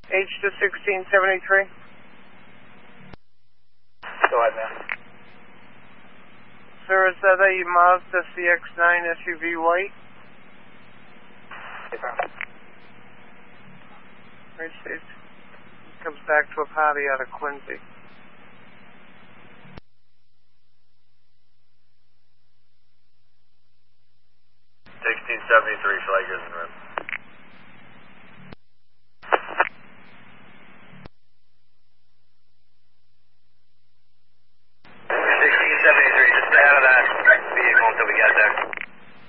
H to 1673. Go ahead, man. Sir, is that a Mazda CX-9 SUV white? Yes, sir. Right, it comes back to a party out of Quincy. 1673, Flag is in rim.